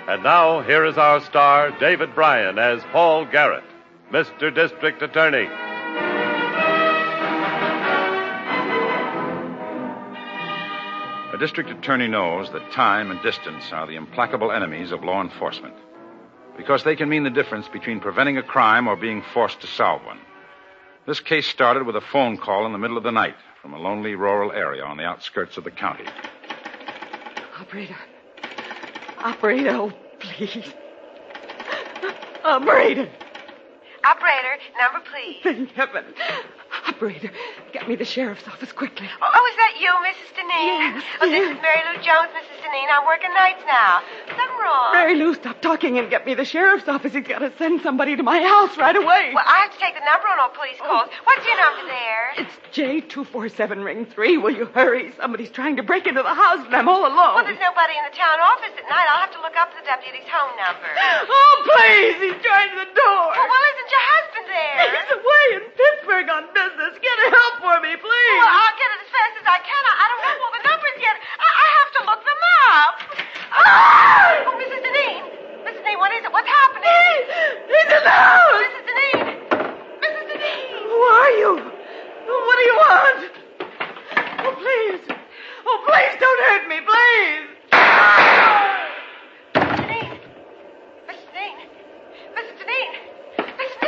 And now, here is our star, David Bryan, as Paul Garrett, Mr. District Attorney. A district attorney knows that time and distance are the implacable enemies of law enforcement, because they can mean the difference between preventing a crime or being forced to solve one. This case started with a phone call in the middle of the night from a lonely rural area on the outskirts of the county. Operator, oh, please. Operator, number, please. thank heaven. Operator, get me the sheriff's office quickly. Oh, is that you, Mrs. Deneen? Yes, Oh, this is Mary Lou Jones, Mrs. Deneen. I'm working nights now. Something wrong? Mary Lou, stop talking and get me the sheriff's office. He's got to send somebody to my house right away. Well, I have to take the number on all police calls. What's your number there? It's J247 ring 3. Will you hurry? Somebody's trying to break into the house and I'm all alone. Well, there's nobody in the town office at night. I'll have to look up the deputy's home number. Oh, please. He's trying to the door. Well, isn't your husband there? He's away in Pittsburgh on business. Get help for me, please. Well, I'll get it as fast as I can. I don't know all the numbers yet. I have to look them up. Oh, Mrs. Deneen. Mrs. Deneen, what is it? What's happening? He's in the house. Mrs. Deneen. Mrs. Deneen. Who are you? What do you want? Oh, please. Oh, please don't hurt me, please.